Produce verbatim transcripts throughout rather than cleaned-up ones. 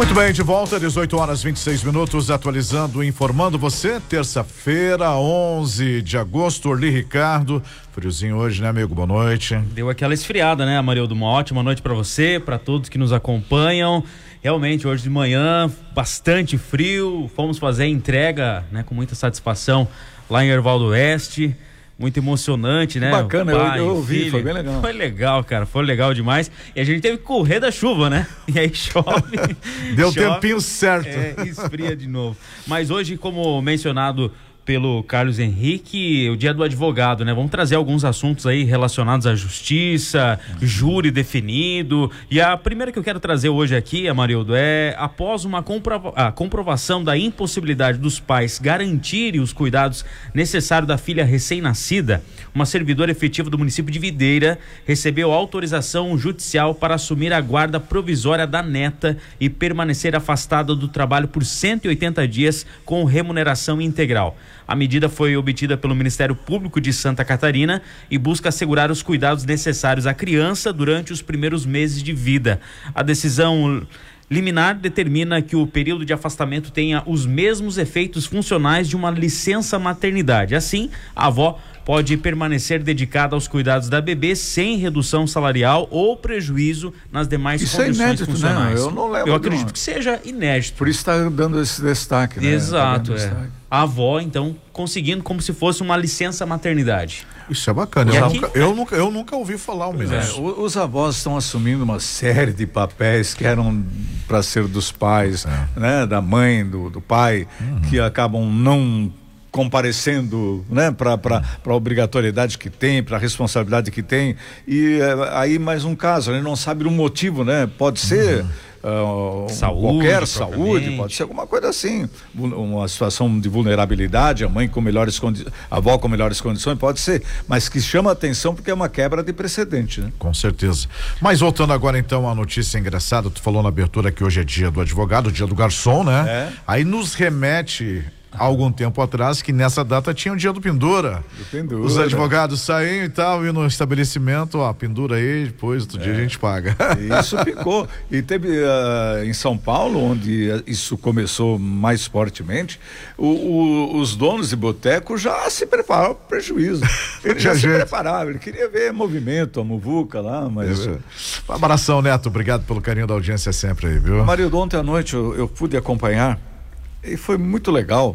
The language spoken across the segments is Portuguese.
Muito bem, de volta, dezoito horas e vinte e seis minutos, atualizando, informando você, terça-feira, onze de agosto, Orli Ricardo, friozinho hoje, né, amigo? Boa noite. Deu aquela esfriada, né, Amarildo? Uma ótima noite para você, para todos que nos acompanham. Realmente, hoje de manhã, bastante frio, fomos fazer a entrega, né, com muita satisfação lá em Erval do Oeste. Muito emocionante, né? Bacana, pai, eu, eu ouvi, filho. Foi bem legal. Foi legal, cara, foi legal demais. E a gente teve que correr da chuva, né? E aí chove. Deu chove, tempinho certo. É, esfria de novo. Mas hoje, como mencionado pelo Carlos Henrique, o dia do advogado, né? Vamos trazer alguns assuntos aí relacionados à justiça, júri definido. E a primeira que eu quero trazer hoje aqui, Amarildo, é após uma comprova- a comprovação da impossibilidade dos pais garantirem os cuidados necessários da filha recém-nascida, uma servidora efetiva do município de Videira recebeu autorização judicial para assumir a guarda provisória da neta e permanecer afastada do trabalho por cento e oitenta dias com remuneração integral. A medida foi obtida pelo Ministério Público de Santa Catarina e busca assegurar os cuidados necessários à criança durante os primeiros meses de vida. A decisão liminar determina que o período de afastamento tenha os mesmos efeitos funcionais de uma licença maternidade. Assim, a avó pode permanecer dedicada aos cuidados da bebê sem redução salarial ou prejuízo nas demais Isso condições é inédito, funcionais. Não, eu não levo Eu acredito não. que seja inédito. Por isso está dando esse destaque, né? Exato, tá é. destaque. A avó, então, conseguindo como se fosse uma licença maternidade. Isso é bacana. E Eu, aqui- nunca, eu, nunca, eu nunca ouvi falar o mesmo. É, o- os avós estão assumindo uma série de papéis que eram para ser dos pais, É. né, da mãe, do, do pai, Uhum. que acabam não comparecendo, né, para para a obrigatoriedade que tem, para a responsabilidade que tem. E é, aí mais um caso, ele não sabe o motivo, né? Pode ser ah, Saúde, qualquer saúde, propriamente. pode ser alguma coisa assim, Vul- uma situação de vulnerabilidade, a mãe com melhores condições, a avó com melhores condições, pode ser, mas que chama a atenção porque é uma quebra de precedente, né? Com certeza. Mas voltando agora então à notícia engraçada, tu falou na abertura que hoje é dia do advogado, dia do garçom, né? É. Aí nos remete há algum tempo atrás que nessa data tinha o dia do pendura. Do pendura. Os advogados saíam e tal, iam no estabelecimento, ó, pendura aí, depois outro dia a gente paga. Isso ficou. E teve uh, em São Paulo, onde uh, isso começou mais fortemente, o, o, os donos de boteco já se prepararam para o prejuízo. Ele já se preparava, ele queria ver movimento, a muvuca lá, mas. Um abração, Neto, obrigado pelo carinho da audiência sempre aí, viu? Marildo, ontem à noite eu, eu pude acompanhar e foi muito legal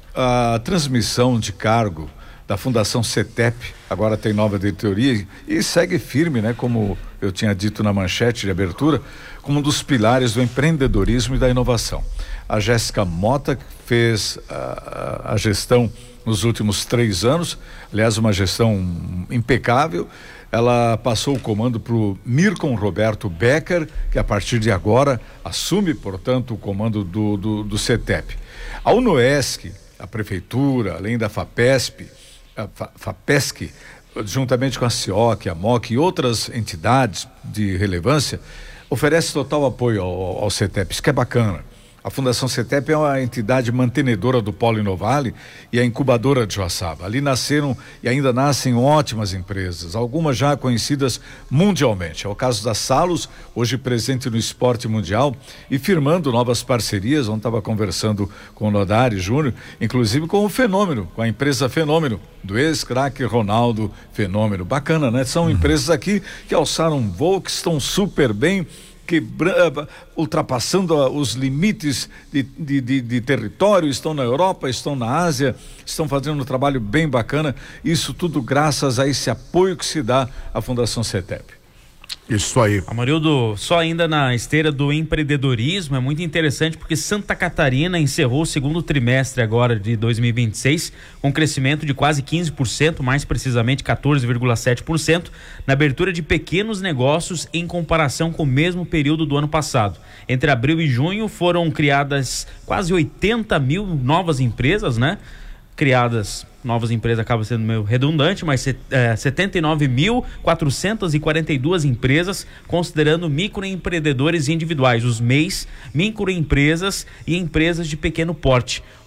a transmissão de cargo da Fundação CETEP, agora tem nova diretoria e segue firme, né? Como eu tinha dito na manchete de abertura, como um dos pilares do empreendedorismo e da inovação. A Jéssica Mota fez a, a gestão nos últimos três anos, aliás, uma gestão impecável. Ela passou o comando para o Mircon Roberto Becker, que a partir de agora assume, portanto, o comando do, do, do CETEP. A UNOESC, a Prefeitura, além da FAPESP, a Fa- FAPESC, juntamente com a CIOC, a MOC e outras entidades de relevância, oferece total apoio ao, ao CETEP. Isso que é bacana. A Fundação CETEP é uma entidade mantenedora do Polo Inovale e a incubadora de Joaçaba. Ali nasceram e ainda nascem ótimas empresas, algumas já conhecidas mundialmente. É o caso da Salos, hoje presente no esporte mundial e firmando novas parcerias. Ontem estava conversando com o Nodari Júnior, inclusive com o Fenômeno, com a empresa Fenômeno, do ex-craque Ronaldo Fenômeno. Bacana, né? São empresas aqui que alçaram voo, que estão super bem, quebra, ultrapassando uh, os limites de, de, de, de território, estão na Europa, estão na Ásia, estão fazendo um trabalho bem bacana, isso tudo graças a esse apoio que se dá à Fundação CETEP. Isso aí. Amarildo, só ainda na esteira do empreendedorismo, é muito interessante porque Santa Catarina encerrou o segundo trimestre agora de dois mil e vinte e seis com crescimento de quase quinze por cento, mais precisamente quatorze vírgula sete por cento, na abertura de pequenos negócios em comparação com o mesmo período do ano passado. Entre abril e junho foram criadas quase oitenta mil novas empresas, né? Criadas, novas empresas acaba sendo meio redundante, mas é, setenta e nove mil quatrocentas e quarenta e duas empresas, considerando microempreendedores individuais, os M E Is, microempresas e empresas de pequeno porte.